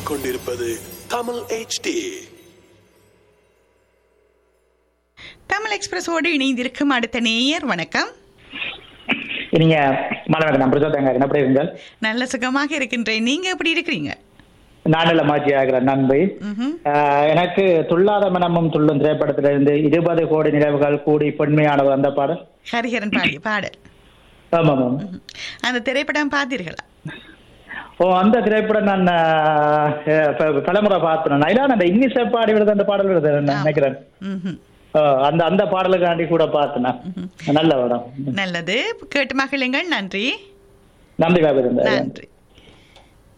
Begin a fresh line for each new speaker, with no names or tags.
கேட்டுக்கொண்டிருப்பது தமிழ் HD.
தமிழ் எக்ஸ்பிரஸோடு இணைந்திருக்கும் அடுத்த நேயர் வணக்கம்.
நீங்க மாணவர்கள் நான் பிரச்சோதங்க எப்படி இருங்க?
நல்ல சுகமாக இருக்கின்றேன். நீங்க எப்படி இருக்கிறீங்க?
நானில மாற்றி ஆகிறேன் நண்பை. எனக்கு துள்ளாத மனமும் துள்ளும் திரைப்படத்திலிருந்து 20 கோடி நிலவுகள் கூடி பெண்மையானவர் அந்த பாடல்.
ஹரிஹரன் பாடிய பாடல்.
ஆமாம்.
அந்த திரைப்படம் பார்த்தீர்களா?
அந்த திரைப்படம் நான் பலமுறை பார்த்தேன். இதான் அந்த இங்கிலீஷ் பாடி விடுது அந்த பாடல் விடுது நினைக்கிறேன். அந்த அந்த பாடலுக்காண்டி கூட பார்த்தேன். நல்ல படம்.
நல்லது, கேட்டு மகிழுங்கள். நன்றி.
நன்றி.
நன்றி.